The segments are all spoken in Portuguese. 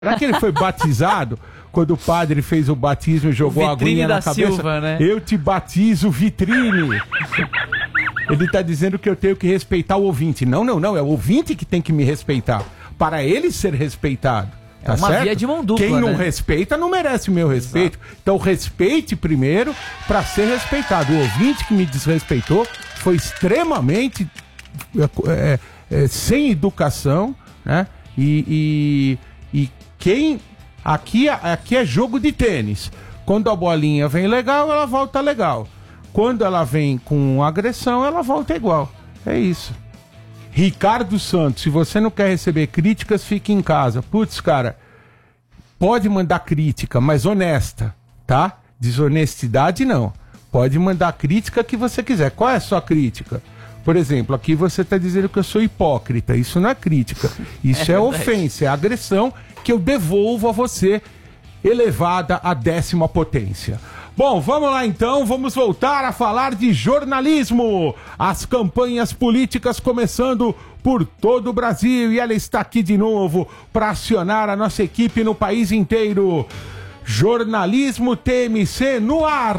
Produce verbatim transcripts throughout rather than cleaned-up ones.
Será que ele foi batizado quando o padre fez o batismo e jogou a aguinha na cabeça? Silva, né? Eu te batizo, Vitrine. Ele tá dizendo que eu tenho que respeitar o ouvinte. Não, não, não. É o ouvinte que tem que me respeitar. Para ele ser respeitado. Tá é uma certo? via de mão dupla, Quem não né? respeita não merece o meu respeito. Exato. Então respeite primeiro para ser respeitado. O ouvinte que me desrespeitou foi extremamente é, é, sem educação, né? E, e, e quem... Aqui, aqui é jogo de tênis. Quando a bolinha vem legal, ela volta legal. Quando ela vem com agressão, ela volta igual. É isso. Ricardo Santos, se você não quer receber críticas, fique em casa. Putz, cara, pode mandar crítica, mas honesta, tá? Desonestidade não. Pode mandar crítica que você quiser. Qual é a sua crítica? Por exemplo, aqui você está dizendo que eu sou hipócrita. Isso não é crítica. Isso é, é ofensa, é agressão que eu devolvo a você, elevada à décima potência. Bom, vamos lá então, vamos voltar a falar de jornalismo. As campanhas políticas começando por todo o Brasil e ela está aqui de novo para acionar a nossa equipe no país inteiro. Jornalismo T M C no ar.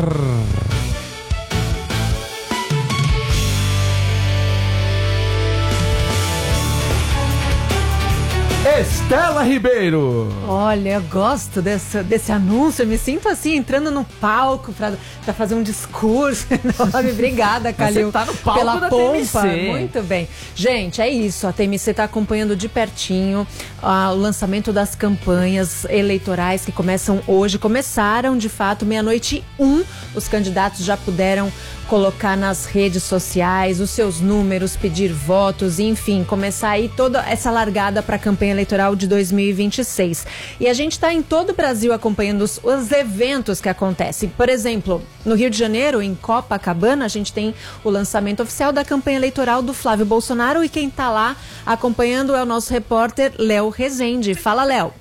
Estela Ribeiro. Olha, eu gosto desse, desse anúncio, eu me sinto assim, entrando no palco pra, pra fazer um discurso. Obrigada, Calil, Você tá no palco pela da pompa. T M C. Muito bem. Gente, é isso, a T M C tá acompanhando de pertinho uh, o lançamento das campanhas eleitorais que começam hoje. Começaram, de fato, meia-noite e um. Os candidatos já puderam colocar nas redes sociais os seus números, pedir votos, enfim, começar aí toda essa largada para a campanha eleitoral de dois mil e vinte e seis. E a gente está em todo o Brasil acompanhando os, os eventos que acontecem. Por exemplo, no Rio de Janeiro, em Copacabana, a gente tem o lançamento oficial da campanha eleitoral do Flávio Bolsonaro e quem está lá acompanhando é o nosso repórter Léo Rezende. Fala, Léo.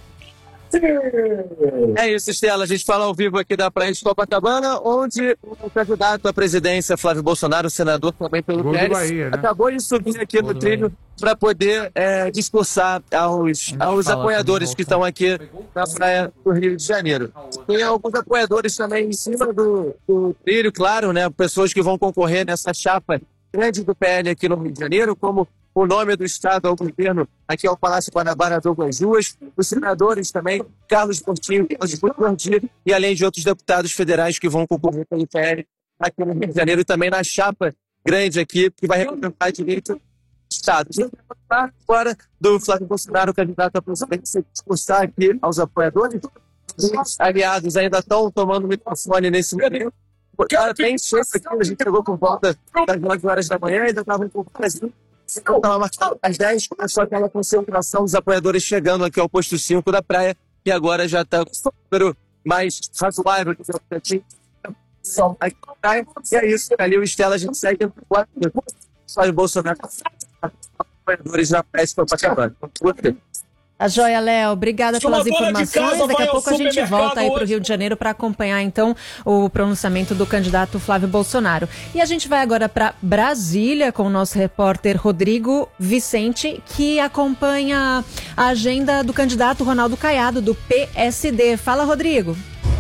É isso, Estela. A gente fala ao vivo aqui da praia de Copacabana, onde o candidato à presidência, Flávio Bolsonaro, senador também pelo P L, né? Acabou de subir aqui Gol no trilho para poder é, discursar aos, aos apoiadores que estão aqui na praia do Rio de Janeiro. Tem alguns apoiadores também em cima do, do trilho, claro, né? Pessoas que vão concorrer nessa chapa grande do P L aqui no Rio de Janeiro, como o nome do Estado ao governo, aqui ao Palácio Guanabara, Douglas Ruas, os senadores também, Carlos Portinho, Carlos Portinho, e além de outros deputados federais que vão concorrer pelo P L aqui no Rio de Janeiro e também na chapa grande aqui, que vai representar direito do Estado. Agora, do Flávio Bolsonaro, candidato a presidente, discursar aqui aos apoiadores. Os aliados ainda estão tomando microfone nesse momento. Cara, tem chance aqui, a gente chegou por volta das nove horas da manhã, ainda estava um pouco vazio. Então, estava marcado às dez, começou aquela concentração dos apoiadores chegando aqui ao posto cinco da praia, e agora já está um número mais razoável do que eu tinha. Aqui na praia, e é isso, ali o Estela, a gente segue o Flávio Bolsonaro, apoiadores na praia de Copacabana. A joia, Léo. Obrigada pelas informações. Daqui a pouco a gente volta aí para o Rio de Janeiro para acompanhar, então, o pronunciamento do candidato Flávio Bolsonaro. E a gente vai agora para Brasília com o nosso repórter Rodrigo Vicente, que acompanha a agenda do candidato Ronaldo Caiado, do P S D. Fala, Rodrigo.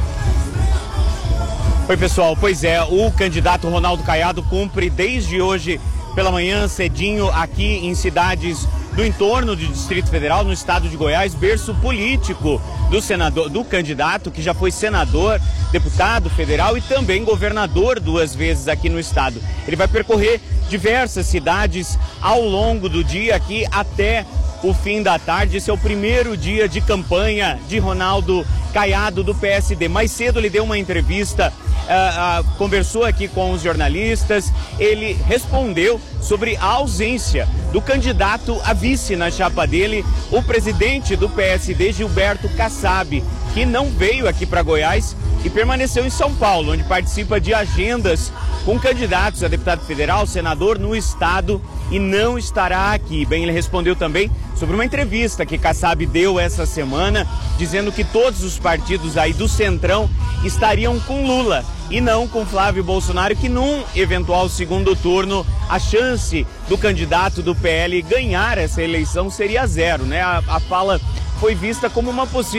Oi, pessoal. Pois é, o candidato Ronaldo Caiado cumpre desde hoje pela manhã cedinho aqui em cidades do entorno do Distrito Federal, no estado de Goiás, berço político do senador, do candidato que já foi senador, deputado federal e também governador duas vezes aqui no estado. Ele vai percorrer diversas cidades ao longo do dia aqui até o fim da tarde. Esse é o primeiro dia de campanha de Ronaldo Caiado do P S D. Mais cedo ele deu uma entrevista, uh, uh, conversou aqui com os jornalistas, ele respondeu sobre a ausência do candidato a vice na chapa dele, o presidente do P S D, Gilberto Kassab, que não veio aqui para Goiás e permaneceu em São Paulo, onde participa de agendas com candidatos a deputado federal, senador no estado, e não estará aqui. Bem, ele respondeu também sobre uma entrevista que Kassab deu essa semana, dizendo que todos os partidos aí do Centrão estariam com Lula e não com Flávio Bolsonaro, que num eventual segundo turno a chance do candidato do P L ganhar essa eleição seria zero, né? A, a fala foi vista como uma possível